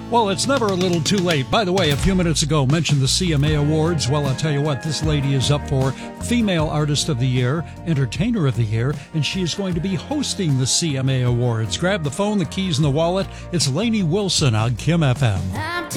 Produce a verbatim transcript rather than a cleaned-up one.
Well, it's never a little too late. By the way, a few minutes ago, mentioned the C M A Awards. Well, I'll tell you what, this lady is up for Female Artist of the Year, Entertainer of the Year, and she is going to be hosting the C M A Awards. Grab the phone, the keys, and the wallet. It's Lainey Wilson on Kim F M.